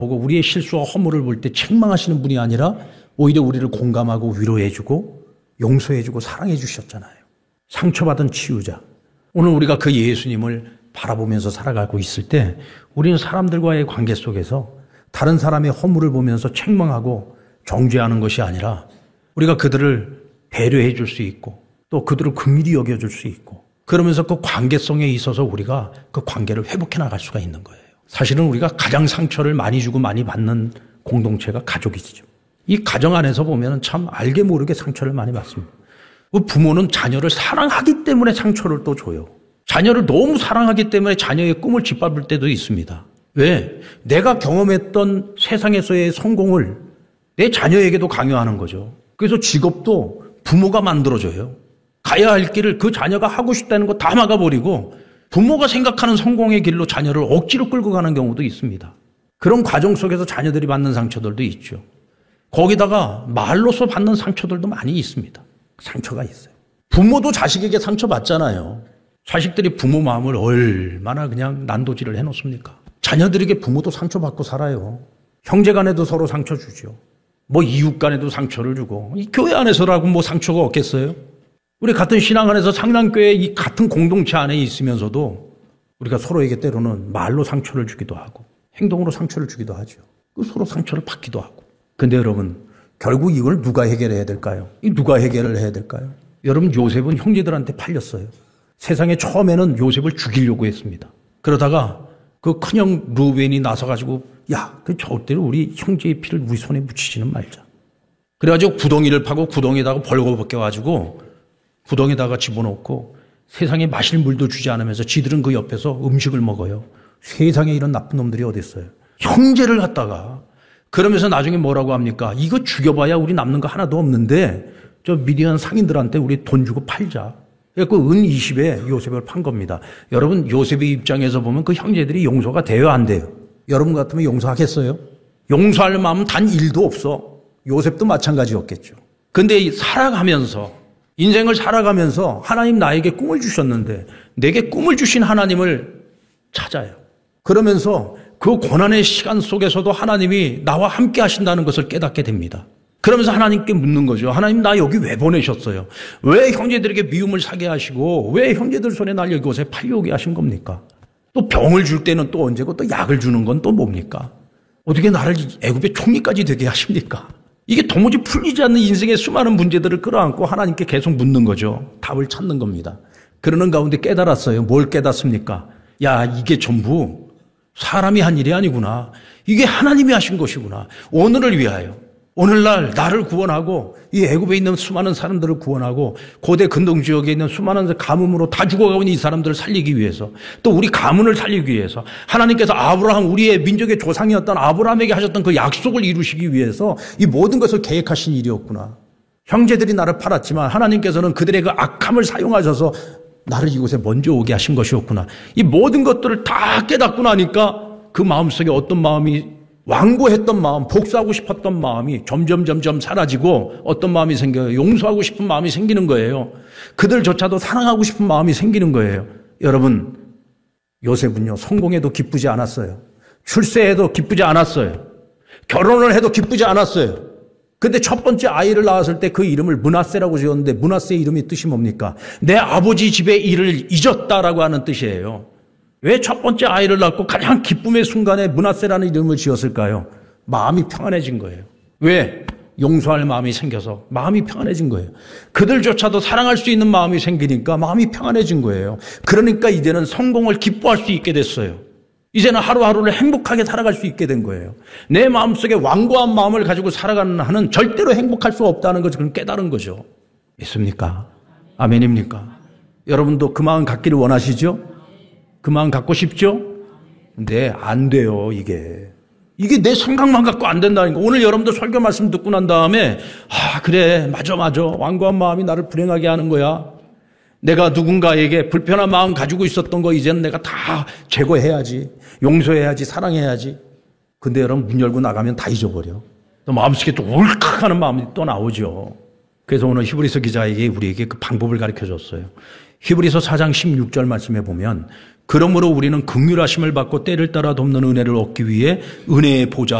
보고 우리의 실수와 허물을 볼 때 책망하시는 분이 아니라 오히려 우리를 공감하고 위로해주고 용서해주고 사랑해 주셨잖아요. 상처받은 치유자. 오늘 우리가 그 예수님을 바라보면서 살아가고 있을 때 우리는 사람들과의 관계 속에서 다른 사람의 허물을 보면서 책망하고 정죄하는 것이 아니라 우리가 그들을 배려해 줄 수 있고 또 그들을 긍휼히 여겨줄 수 있고 그러면서 그 관계성에 있어서 우리가 그 관계를 회복해 나갈 수가 있는 거예요. 사실은 우리가 가장 상처를 많이 주고 많이 받는 공동체가 가족이죠. 이 가정 안에서 보면 참 알게 모르게 상처를 많이 받습니다. 그 부모는 자녀를 사랑하기 때문에 상처를 또 줘요. 자녀를 너무 사랑하기 때문에 자녀의 꿈을 짓밟을 때도 있습니다. 왜? 내가 경험했던 세상에서의 성공을 내 자녀에게도 강요하는 거죠. 그래서 직업도 부모가 만들어줘요. 가야 할 길을 그 자녀가 하고 싶다는 거 다 막아버리고 부모가 생각하는 성공의 길로 자녀를 억지로 끌고 가는 경우도 있습니다. 그런 과정 속에서 자녀들이 받는 상처들도 있죠. 거기다가 말로서 받는 상처들도 많이 있습니다. 상처가 있어요. 부모도 자식에게 상처받잖아요. 자식들이 부모 마음을 얼마나 그냥 난도질을 해놓습니까? 자녀들에게 부모도 상처받고 살아요. 형제 간에도 서로 상처 주죠. 뭐 이웃 간에도 상처를 주고 이 교회 안에서라고 뭐 상처가 없겠어요? 우리 같은 신앙 안에서 상랑교회 이 같은 공동체 안에 있으면서도 우리가 서로에게 때로는 말로 상처를 주기도 하고 행동으로 상처를 주기도 하죠. 서로 상처를 받기도 하고. 근데 여러분 결국 이걸 누가 해결해야 될까요? 누가 해결을 해야 될까요? 여러분 요셉은 형제들한테 팔렸어요. 세상에 처음에는 요셉을 죽이려고 했습니다. 그러다가 그 큰형 루벤이 나서가지고 야, 그 절대로 우리 형제의 피를 우리 손에 묻히지는 말자. 그래가지고 구덩이를 파고 구덩이에다가 벌거벗겨가지고 구덩이에다가 집어넣고 세상에 마실 물도 주지 않으면서 지들은 그 옆에서 음식을 먹어요. 세상에 이런 나쁜 놈들이 어디 있어요. 형제를 갖다가 그러면서 나중에 뭐라고 합니까? 이거 죽여봐야 우리 남는 거 하나도 없는데 저 미디안 상인들한테 우리 돈 주고 팔자. 그래서 은 20에 요셉을 판 겁니다. 여러분 요셉의 입장에서 보면 그 형제들이 용서가 돼요 안 돼요? 여러분 같으면 용서하겠어요? 용서할 마음은 단 1도 없어. 요셉도 마찬가지였겠죠. 근데 살아가면서 인생을 살아가면서 하나님 나에게 꿈을 주셨는데 내게 꿈을 주신 하나님을 찾아요. 그러면서 그 고난의 시간 속에서도 하나님이 나와 함께 하신다는 것을 깨닫게 됩니다. 그러면서 하나님께 묻는 거죠. 하나님 나 여기 왜 보내셨어요? 왜 형제들에게 미움을 사게 하시고 왜 형제들 손에 날 여기 곳에 팔려오게 하신 겁니까? 또 병을 줄 때는 또 언제고 또 약을 주는 건 또 뭡니까? 어떻게 나를 애굽의 총리까지 되게 하십니까? 이게 도무지 풀리지 않는 인생의 수많은 문제들을 끌어안고 하나님께 계속 묻는 거죠. 답을 찾는 겁니다. 그러는 가운데 깨달았어요. 뭘 깨닫습니까? 야, 이게 전부 사람이 한 일이 아니구나. 이게 하나님이 하신 것이구나. 오늘을 위하여. 오늘날 나를 구원하고 이 애굽에 있는 수많은 사람들을 구원하고 고대 근동 지역에 있는 수많은 가뭄으로 다 죽어가고 있는 이 사람들을 살리기 위해서 또 우리 가문을 살리기 위해서 하나님께서 아브라함 우리의 민족의 조상이었던 아브라함에게 하셨던 그 약속을 이루시기 위해서 이 모든 것을 계획하신 일이었구나. 형제들이 나를 팔았지만 하나님께서는 그들의 그 악함을 사용하셔서 나를 이곳에 먼저 오게 하신 것이었구나. 이 모든 것들을 다 깨닫고 나니까 그 마음속에 어떤 마음이 완고했던 마음, 복수하고 싶었던 마음이 점점 사라지고 어떤 마음이 생겨요? 용서하고 싶은 마음이 생기는 거예요. 그들조차도 사랑하고 싶은 마음이 생기는 거예요. 여러분, 요셉은요, 성공해도 기쁘지 않았어요. 출세해도 기쁘지 않았어요. 결혼을 해도 기쁘지 않았어요. 근데 첫 번째 아이를 낳았을 때 그 이름을 므낫세라고 지었는데 므낫세의 이름의 뜻이 뭡니까? 내 아버지 집의 일을 잊었다라고 하는 뜻이에요. 왜 첫 번째 아이를 낳고 가장 기쁨의 순간에 므낫세라는 이름을 지었을까요? 마음이 평안해진 거예요. 왜? 용서할 마음이 생겨서 마음이 평안해진 거예요. 그들조차도 사랑할 수 있는 마음이 생기니까 마음이 평안해진 거예요. 그러니까 이제는 성공을 기뻐할 수 있게 됐어요. 이제는 하루하루를 행복하게 살아갈 수 있게 된 거예요. 내 마음속에 완고한 마음을 가지고 살아가는 한은 절대로 행복할 수 없다는 것을 깨달은 거죠. 믿습니까? 아멘입니까? 여러분도 그 마음 갖기를 원하시죠? 그 마음 갖고 싶죠? 근데 안 돼요, 이게 내 생각만 갖고 안 된다니까. 오늘 여러분들 설교 말씀 듣고 난 다음에 그래, 맞아 완고한 마음이 나를 불행하게 하는 거야. 내가 누군가에게 불편한 마음 가지고 있었던 거 이제는 내가 다 제거해야지, 용서해야지, 사랑해야지. 근데 여러분 문 열고 나가면 다 잊어버려. 또 마음속에 또 울컥하는 마음이 또 나오죠. 그래서 오늘 히브리서 기자에게 우리에게 그 방법을 가르쳐줬어요. 히브리서 4장 16절 말씀에 보면 그러므로 우리는 긍휼하심을 받고 때를 따라 돕는 은혜를 얻기 위해 은혜의 보좌